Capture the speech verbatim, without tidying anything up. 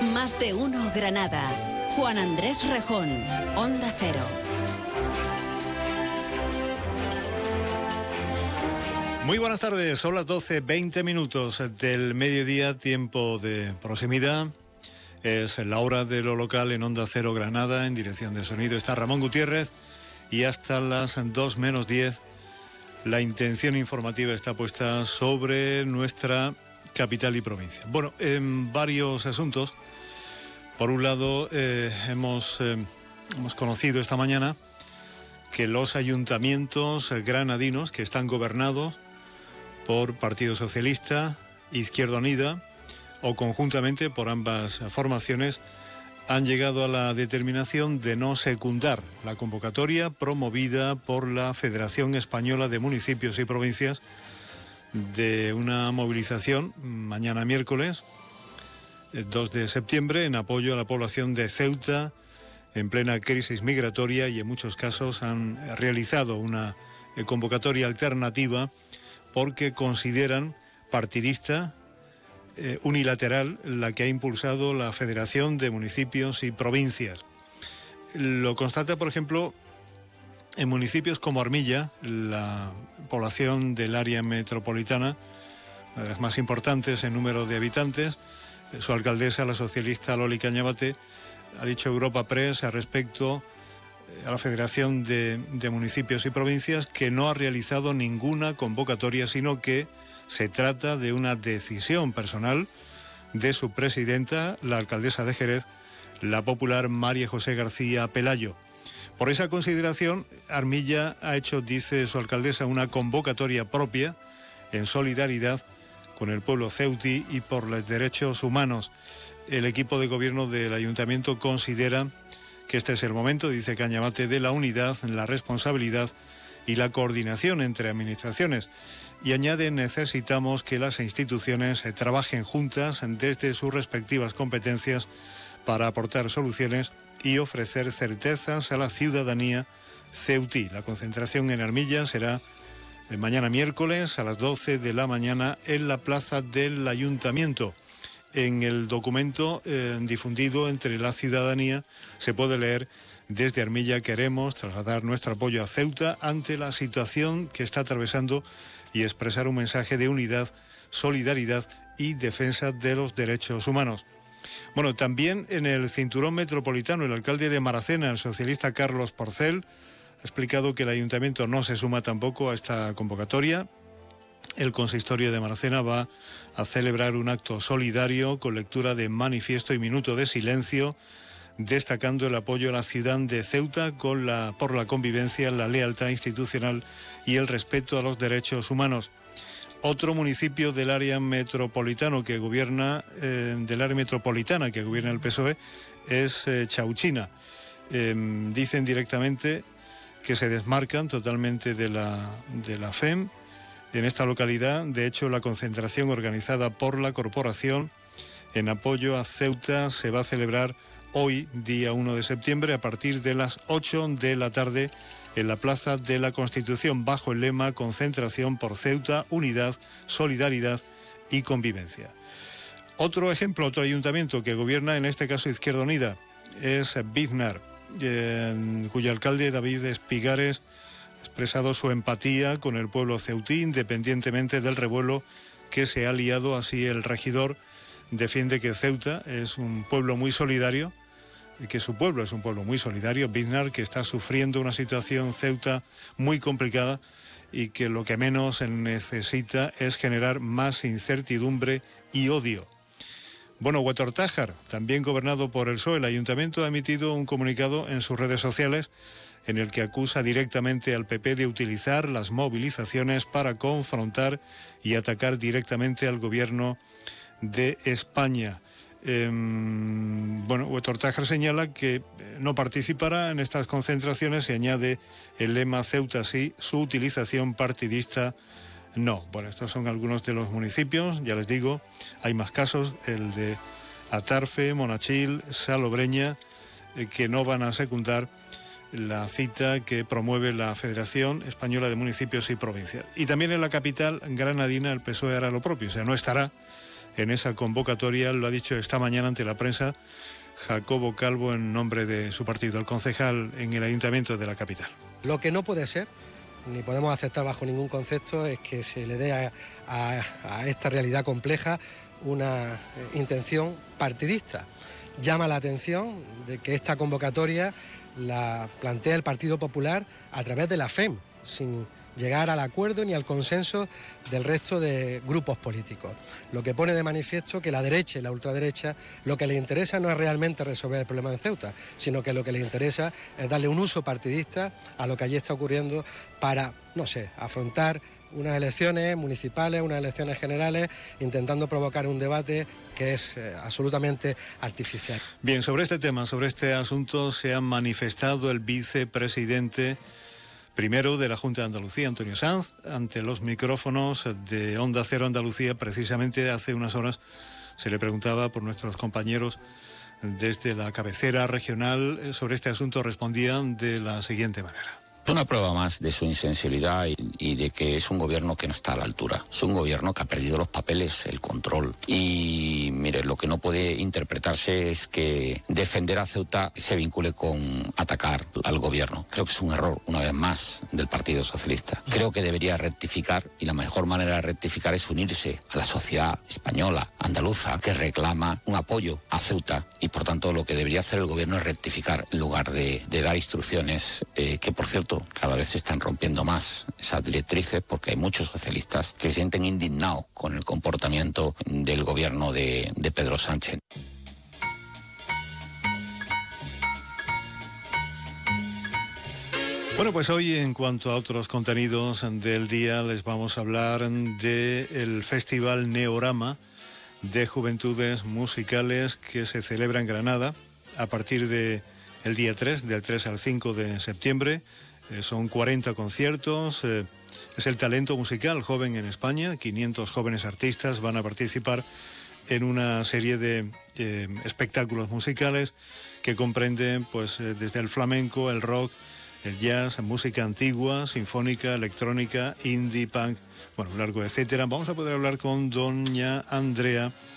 Más de uno Granada. Juan Andrés Rejón, Onda Cero. Muy buenas tardes, son las doce, veinte minutos del mediodía, tiempo de proximidad. Es la hora de lo local en Onda Cero Granada, en dirección de sonido está Ramón Gutiérrez, y hasta las dos menos diez la intención informativa está puesta sobre nuestra capital y provincia. Bueno, en varios asuntos. Por un lado, eh, hemos, eh, hemos conocido esta mañana que los ayuntamientos granadinos que están gobernados por Partido Socialista, Izquierda Unida o conjuntamente por ambas formaciones han llegado a la determinación de no secundar la convocatoria promovida por la Federación Española de Municipios y Provincias de una movilización mañana miércoles dos de septiembre en apoyo a la población de Ceuta en plena crisis migratoria, y en muchos casos han realizado una convocatoria alternativa porque consideran partidista, eh, unilateral, la que ha impulsado la Federación de Municipios y Provincias. Lo constata, por ejemplo, en municipios como Armilla, la población del área metropolitana, una de las más importantes en número de habitantes. Su alcaldesa, la socialista Loli Cañabate, ha dicho a Europa Press respecto a la Federación de, de Municipios y Provincias que no ha realizado ninguna convocatoria, sino que se trata de una decisión personal de su presidenta, la alcaldesa de Jerez, la popular María José García Pelayo. Por esa consideración, Armilla ha hecho, dice su alcaldesa, una convocatoria propia en solidaridad con el pueblo ceutí y por los derechos humanos. El equipo de gobierno del ayuntamiento considera que este es el momento, dice Cañabate, de la unidad, la responsabilidad y la coordinación entre administraciones. Y añade, necesitamos que las instituciones trabajen juntas desde sus respectivas competencias para aportar soluciones y ofrecer certezas a la ciudadanía ceutí. La concentración en Armilla será mañana miércoles a las doce de la mañana en la plaza del ayuntamiento. En el documento eh, difundido entre la ciudadanía se puede leer: desde Armilla queremos trasladar nuestro apoyo a Ceuta ante la situación que está atravesando y expresar un mensaje de unidad, solidaridad y defensa de los derechos humanos. Bueno, también en el cinturón metropolitano, el alcalde de Maracena, el socialista Carlos Porcel, ha explicado que el ayuntamiento no se suma tampoco a esta convocatoria. El consistorio de Maracena va a celebrar un acto solidario con lectura de manifiesto y minuto de silencio, destacando el apoyo a la ciudad de Ceuta con la, por la convivencia, la lealtad institucional y el respeto a los derechos humanos. Otro municipio del área metropolitano que gobierna, eh, del área metropolitana que gobierna el P S O E es eh, Chauchina. Eh, dicen directamente que se desmarcan totalmente de la, de la F E M en esta localidad. De hecho, la concentración organizada por la corporación en apoyo a Ceuta se va a celebrar hoy, día uno de septiembre, a partir de las ocho de la tarde en la Plaza de la Constitución, bajo el lema Concentración por Ceuta, Unidad, Solidaridad y Convivencia. Otro ejemplo, otro ayuntamiento que gobierna, en este caso Izquierda Unida, es Biznar, eh, cuyo alcalde David Espigares ha expresado su empatía con el pueblo ceutí, independientemente del revuelo que se ha liado. Así, el regidor defiende que Ceuta es un pueblo muy solidario, y que su pueblo es un pueblo muy solidario, Biznar, que está sufriendo una situación, Ceuta, muy complicada, y que lo que menos necesita es generar más incertidumbre y odio. Bueno, Huetortájar, también gobernado por el P S O E, el ayuntamiento ha emitido un comunicado en sus redes sociales en el que acusa directamente al P P de utilizar las movilizaciones para confrontar y atacar directamente al gobierno de España. Eh, bueno, Huetortájar señala que no participará en estas concentraciones y añade el lema Ceuta sí, su utilización partidista no. Bueno, estos son algunos de los municipios, ya les digo, hay más casos, el de Atarfe, Monachil, Salobreña, eh, que no van a secundar la cita que promueve la Federación Española de Municipios y Provincias. Y también en la capital granadina el P S O E hará lo propio, o sea, no estará en esa convocatoria. Lo ha dicho esta mañana ante la prensa Jacobo Calvo en nombre de su partido, el concejal en el ayuntamiento de la capital. Lo que no puede ser, ni podemos aceptar bajo ningún concepto, es que se le dé a, a, a esta realidad compleja una intención partidista. Llama la atención de que esta convocatoria la plantea el Partido Popular a través de la F E M, sin llegar al acuerdo ni al consenso del resto de grupos políticos. Lo que pone de manifiesto que la derecha y la ultraderecha lo que les interesa no es realmente resolver el problema de Ceuta, sino que lo que les interesa es darle un uso partidista a lo que allí está ocurriendo para, no sé, afrontar unas elecciones municipales, unas elecciones generales, intentando provocar un debate que es eh, absolutamente artificial. Bien, sobre este tema, sobre este asunto, se ha manifestado el vicepresidente primero de la Junta de Andalucía, Antonio Sanz, ante los micrófonos de Onda Cero Andalucía. Precisamente hace unas horas se le preguntaba por nuestros compañeros desde la cabecera regional sobre este asunto. Respondían de la siguiente manera. Es una prueba más de su insensibilidad y, y de que es un gobierno que no está a la altura. Es un gobierno que ha perdido los papeles, el control. Y mire, lo que no puede interpretarse es que defender a Ceuta se vincule con atacar al gobierno. Creo que es un error, una vez más, del Partido Socialista. Creo que debería rectificar, y la mejor manera de rectificar es unirse a la sociedad española, andaluza, que reclama un apoyo a Ceuta. Y por tanto lo que debería hacer el gobierno es rectificar en lugar de, de dar instrucciones eh, que, por cierto, cada vez se están rompiendo más esas directrices, porque hay muchos socialistas que se sienten indignados con el comportamiento del gobierno de, de Pedro Sánchez. Bueno, pues hoy, en cuanto a otros contenidos del día, les vamos a hablar del Festival Neorama de Juventudes Musicales que se celebra en Granada a partir del día tres, del tres al cinco de septiembre. Eh, son cuarenta conciertos, eh, es el talento musical joven en España. quinientos jóvenes artistas van a participar en una serie de eh, espectáculos musicales que comprenden pues, eh, desde el flamenco, el rock, el jazz, música antigua, sinfónica, electrónica, indie, punk, bueno, un largo etcétera. Vamos a poder hablar con doña Andrea